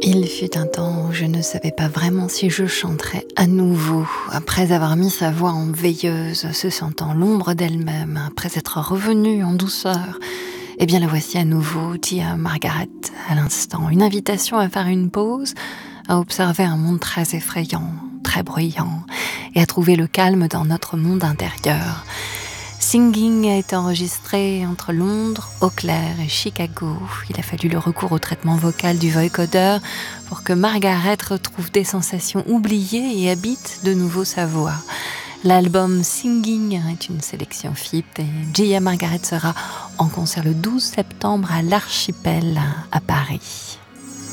Il fut un temps où je ne savais pas vraiment si je chanterais à nouveau, après avoir mis sa voix en veilleuse, se sentant l'ombre d'elle-même, après être revenue en douceur. Eh bien la voici à nouveau, dit à Margaret à l'instant, une invitation à faire une pause, à observer un monde très effrayant, très bruyant, et à trouver le calme dans notre monde intérieur. Singing a été enregistré entre Londres, Eau Claire et Chicago. Il a fallu le recours au traitement vocal du vocodeur pour que Margaret retrouve des sensations oubliées et habite de nouveau sa voix. L'album Singing est une sélection FIP et Gia Margaret sera en concert le 12 septembre à l'Archipel à Paris.